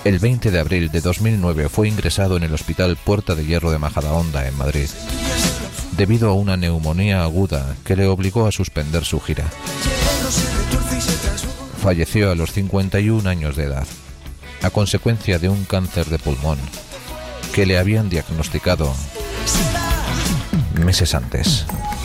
El 20 de abril de 2009 fue ingresado en el Hospital Puerta de Hierro de Majadahonda, en Madrid, debido a una neumonía aguda que le obligó a suspender su gira. Falleció a los 51 años de edad, a consecuencia de un cáncer de pulmón que le habían diagnosticado meses antes.